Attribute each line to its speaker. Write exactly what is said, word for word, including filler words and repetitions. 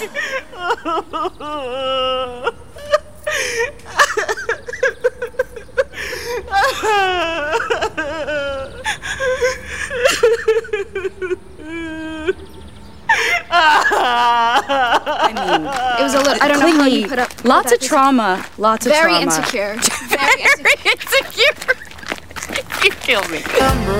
Speaker 1: I mean, it was a little. I don't know how you put up.
Speaker 2: Lots of trauma. Lots of
Speaker 1: Very
Speaker 2: trauma.
Speaker 1: insecure.
Speaker 2: Very insecure. You kill me.